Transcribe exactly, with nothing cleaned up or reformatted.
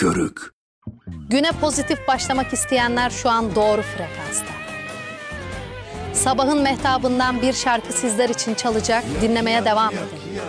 körük. Güne pozitif başlamak isteyenler şu an doğru frekansta. Sabahın mehtabından bir şarkı sizler için çalacak, dinlemeye devam edin.